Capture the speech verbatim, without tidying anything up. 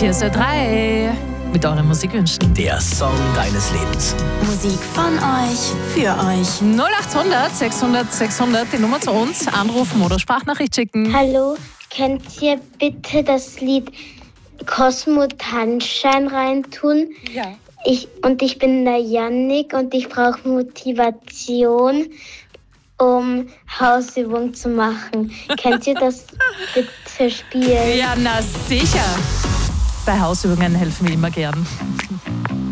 Hier ist Ö drei mit euren Musikwünschen. Der Song deines Lebens. Musik von euch, für euch. null achthundert sechshundert sechshundert, die Nummer zu uns. Anrufen oder Sprachnachricht schicken. Hallo, könnt ihr bitte das Lied Cosmo Tanzschein reintun? Ja. Ich, und ich bin der Yannick und ich brauche Motivation, um Hausübung zu machen. Könnt ihr das bitte spielen? Ja, na sicher. Bei Hausübungen helfen wir immer gern.